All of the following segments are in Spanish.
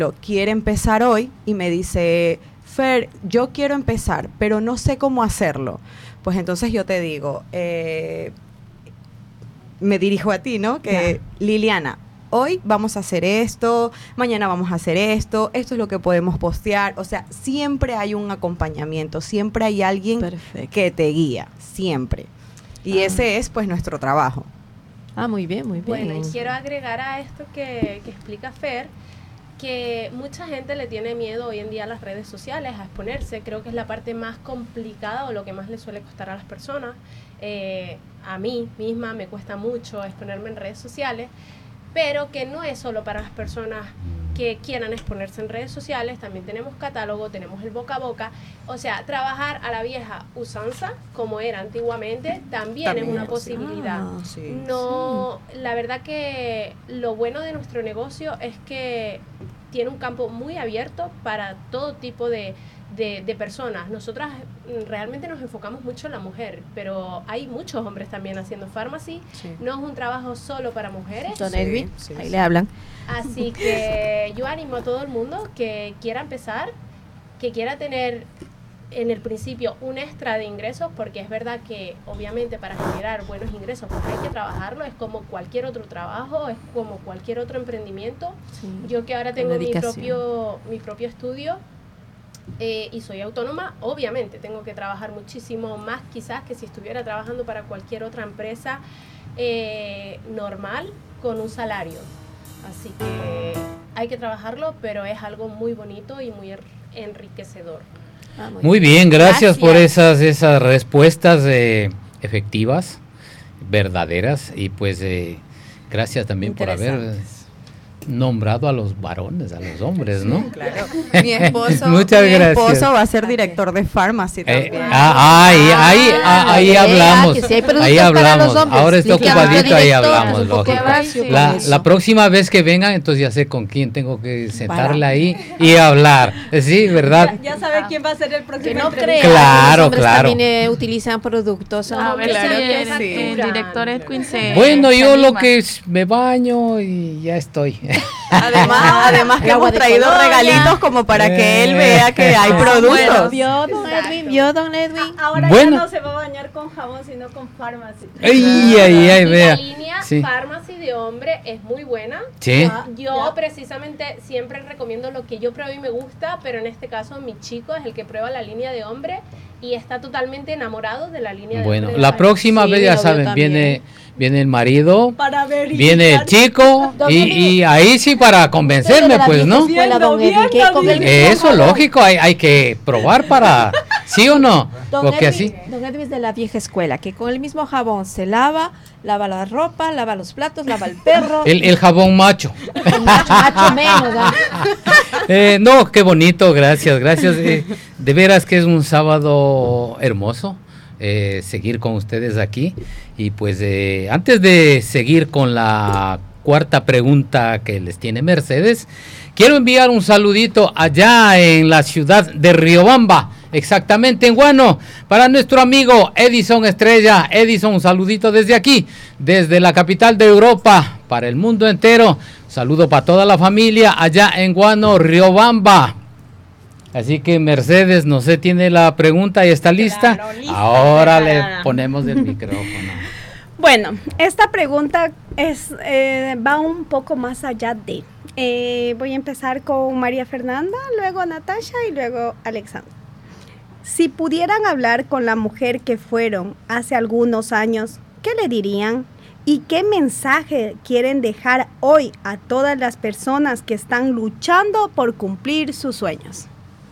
quiere empezar hoy y me dice, Fer, yo quiero empezar, pero no sé cómo hacerlo. Pues entonces yo te digo, me dirijo a ti, ¿no? Que Liliana, hoy vamos a hacer esto, mañana vamos a hacer esto es lo que podemos postear. O sea, siempre hay un acompañamiento, siempre hay alguien que te guía, siempre. Y ese es pues nuestro trabajo. Muy bien, muy bien. Bueno, y quiero agregar a esto que explica Fer, que mucha gente le tiene miedo hoy en día a las redes sociales, a exponerse. Creo que es la parte más complicada o lo que más le suele costar a las personas. A mí misma me cuesta mucho exponerme en redes sociales, pero que no es solo para las personas que quieran exponerse en redes sociales. También tenemos catálogo, tenemos el boca a boca. O sea, trabajar a la vieja usanza, como era antiguamente, también es una posibilidad. La verdad que lo bueno de nuestro negocio es que tiene un campo muy abierto para todo tipo de personas. Nosotras realmente nos enfocamos mucho en la mujer, pero hay muchos hombres también haciendo pharmacy. No es un trabajo solo para mujeres. Don Edwin, ahí le hablan. Así que yo animo a todo el mundo que quiera empezar, que quiera tener en el principio un extra de ingresos, porque es verdad que obviamente para generar buenos ingresos pues hay que trabajarlo, es como cualquier otro trabajo, es como cualquier otro emprendimiento. Yo que ahora tengo mi propio estudio, y soy autónoma, obviamente tengo que trabajar muchísimo más quizás que si estuviera trabajando para cualquier otra empresa normal con un salario. Así que hay que trabajarlo, pero es algo muy bonito y muy enriquecedor. Muy bien, gracias por esas respuestas efectivas, verdaderas, y pues gracias también por haber nombrado a los varones, a los hombres, ¿no? Claro. Mi esposo, Muchas gracias. esposo va a ser director de pharmacy también. Ahí hablamos. Ahí hablamos. Ahora está ocupadito, ahí hablamos. La próxima vez que vengan, entonces ya sé con quién tengo que sentarla ahí y hablar. Sí, ¿verdad? Ya sabe quién va a ser el próximo. Que no crea claro, los hombres claro. también utilizan productos. El director Edwin Bueno, yo lo que es, me baño y ya estoy. Además que hemos traído regalitos como para que él vea que hay productos. ¿Vio, don Edwin? Ahora ya no se va a bañar con jabón, sino con pharmacy. Vea. La línea pharmacy de hombre es muy buena. Sí. Yo precisamente siempre recomiendo lo que yo pruebo y me gusta, pero en este caso mi chico es el que prueba la línea de hombre y está totalmente enamorado de la línea de hombre. Bueno, la próxima vez ya saben, viene el marido, viene el chico y ahí sí para convencerme, pues, ¿no? Eso lógico, hay que probar para, ¿sí o no? Porque así. Don Edwin es de la vieja escuela, que con el mismo jabón se lava la ropa, lava los platos, lava el perro. El jabón macho. Macho menos. No, qué bonito, gracias. De veras que es un sábado hermoso. Seguir con ustedes aquí y pues antes de seguir con la cuarta pregunta que les tiene Mercedes, quiero enviar un saludito allá en la ciudad de Riobamba, exactamente en Guano, para nuestro amigo Edison Estrella. Edison, un saludito desde aquí, desde la capital de Europa, para el mundo entero. Saludo para toda la familia allá en Guano, Riobamba. Así que Mercedes, no sé, tiene la pregunta y está lista. Claro, lista. Ahora le ponemos el micrófono. Bueno, esta pregunta va un poco más allá de. Voy a empezar con María Fernanda, luego Natasha y luego Alexandra. Si pudieran hablar con la mujer que fueron hace algunos años, ¿qué le dirían? ¿Y qué mensaje quieren dejar hoy a todas las personas que están luchando por cumplir sus sueños?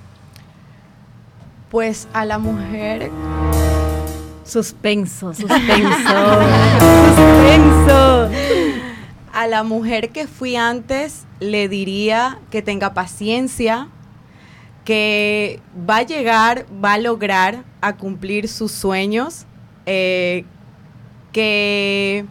Pues a la mujer... Suspenso. A la mujer que fui antes le diría que tenga paciencia, que va a llegar, va a lograr a cumplir sus sueños, que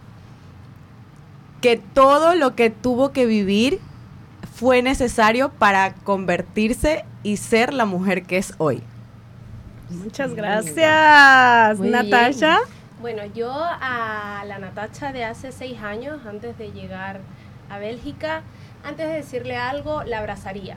todo lo que tuvo que vivir fue necesario para convertirse y ser la mujer que es hoy. Muchas gracias, Natasha. Bueno, yo a la Natasha de hace 6 años, antes de llegar a Bélgica, antes de decirle algo, la abrazaría.